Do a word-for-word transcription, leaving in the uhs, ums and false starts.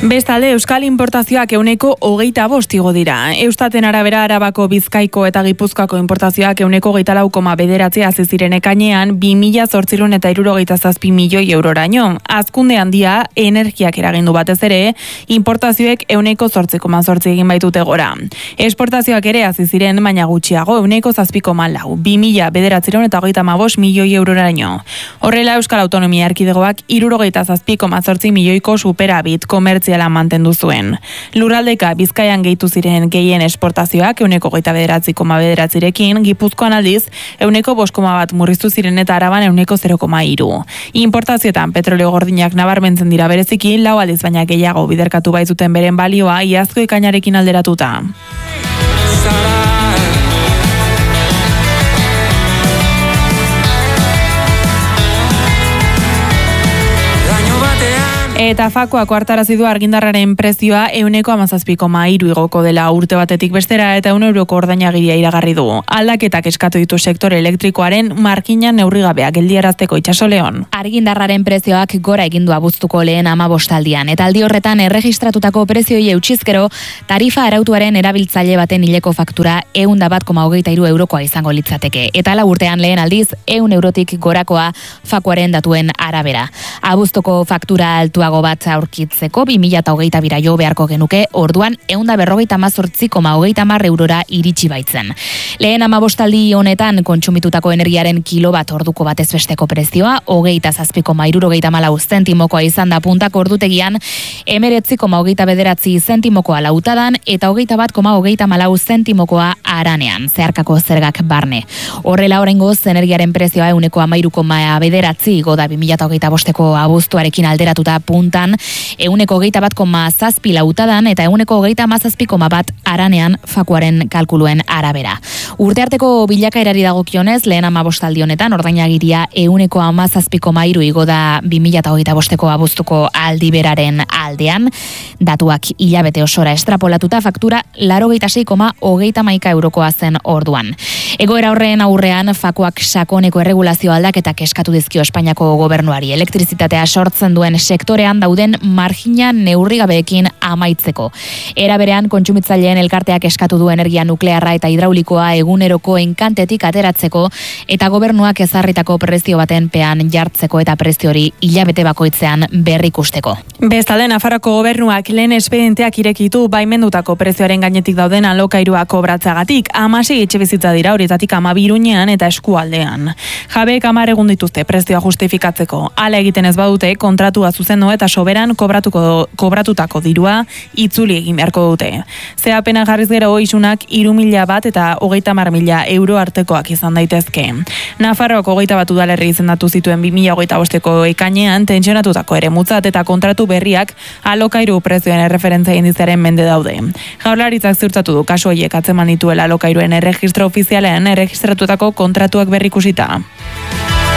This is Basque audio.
Bestalde, euskal importazioak ehuneko hogeita bost igo dira. Eustaten arabera Arabako, Bizkaiko eta Gipuzkoako importazioak ehuneko hogeita lau koma bederatzi hazi ziren ekainean bi mila zortziehun eta hirurogeita zazpi milioi euroraino. Hazkunde handia energiak eragindu batez ere, importazioek ehuneko zortzi koma zortzi egin baitute gora. Esportazioak ere hazi ziren baina gutxiago ehuneko zazpi koma lau, bi mila bederatziehun eta hogeita hamabost milioi euroraino. Horrela, Euskal Autonomia Erkidegoak hirurogeita zazpi koma zortzi milioiko superabit komertzia mantendu zuen. Lurraldeka Bizkaian gehitu ziren gehien esportazioak ehuneko hogeita bederatzi koma bederatzirekin, Gipuzkoan aldiz ehuneko bost koma bat murriztu ziren eta Araban ehuneko zero koma hiru. Importazioetan petrolio gordinak nabarmentzen dira bereziki, lau aldiz baina gehiago biderkatu baitzuten beren balioa iazko ekainarekin alderatuta. Eta fakoak ohartarazi du argindarraren prezioa ehuneko hamazazpi koma hiru igoko dela urte batetik bestera eta ehun euroko ordainagiria iragarri du. Aldaketak eskatu ditu sektore elektrikoaren markinan neurrigabea geldiarazteko Itxaso Leon. Argindarraren prezioak gora egin du abuztuko lehen hamabostaldian eta aldi horretan erregistratutako prezioi eutxizkero tarifa arautuaren erabiltzaile baten hileko faktura ehun eta bat koma hogeita hiru eurokoa izango litzateke. Eta lau urtean lehen aldiz ehun eurotik gorakoa fakoaren datuen arabera. Abuztuko faktura altua bat aurkitzeko bi mila hogeita bira jo beharko genuke, orduan ehun eta berrogeita hamazortzi koma hogeita hamar eurora iritsi baitzen. Lehen hamabostaldi honetan kontsumitutako energiaren kilo bat orduko batez besteko prezioa, hogeita zazpi koma hirurogeita hamalau zentimokoa izan da puntako ordutegian, hemeretzi koma hogeita bederatzi zentimokoa lautadan eta hogeita bat koma hogeita hamalau zentimokoa aranean, zeharkako zergak barne. Horrela oraingoz energiaren prezioa ehuneko hamairu koma bederatzi igo da bi mila hogeita bosteko abuztuarekin alderatuta puntan, ehuneko hogeita bat koma zazpi lautadan eta ehuneko hogeita hamazazpi koma bat aranean fakuaren kalkuluen arabera. Urte arteko bilakaerari dagokionez, lehen hamabostaldi honetan ordainagiria ehuneko hamazazpi koma hiru igo da bi mila hogeita bosteko abuztuko aldiberaren aldean, datuak hilabete osora estrapolatuta faktura laurogeita sei koma hogeita hamaika eurokoa zen orduan. Egoera horren aurrean fakoak sakoneko erregulazio aldaketak eskatu dizkio Espainiako gobernuari elektrizitatea sortzen duen sektorean dauden margina neurrigabeekin amaitzeko. Era berean kontsumitzaileen elkarteak eskatu du energia nuklearra eta hidraulikoa eguneroko enkantetik ateratzeko eta gobernuak ezarritako prezio baten pean jartzeko eta prezio hori hilabete bakoitzean berrikusteko. Bestalde, Nafarroako gobernuak lehen espedienteak irekitu baimendutako prezioaren gainetik dauden alokairua kobratzagatik. Hamasei etxebizitza dira horietatik hamabi Iruñean eta eskualdean. Jabeek hamar egun dituzte prezioa justifikatzeko. Hala egiten ez badute kontratua zuzendu eta soberan kobratuko kobratutako dirua itzuli egin beharko dute. Zeapena jarriz gero isunak hiru mila bat eta hogeita hamar mila euro artekoak izan daitezke. Nafarroako hogeita bat udalerri izendatu zituen bi mila hogeita bosteko ekainean tentsionatutako eremutzat eta kontratu berriak alokairu prezioen erreferentzia indizearen mende daude. Jaurlaritzak ziurtatu du kasu horiek atzeman dituela alokairuen erregistro ofizialean erregistratutako kontratuak berrikusita.